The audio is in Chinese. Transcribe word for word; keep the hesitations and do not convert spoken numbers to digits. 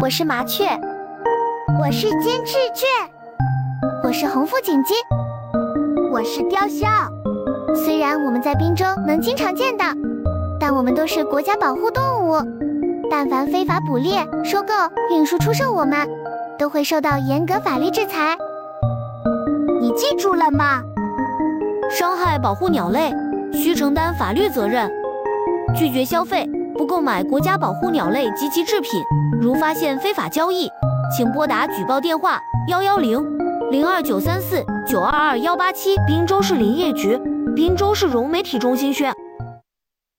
我是麻雀， 我是金翅雀， 我是红腹锦鸡， 我是雕鸮。 虽然我们在滨州能经常见到，但我们都是国家保护动物。但凡非法捕猎、收购、运输、出售我们，都会受到严格法律制裁。 你记住了吗？ 伤害保护鸟类，需承担法律责任。拒绝消费，不购买国家保护鸟类及其制品。如发现非法交易，请拨打举报电话幺幺零零二九三四九二二幺八七。滨州市林业局，滨州市融媒体中心宣。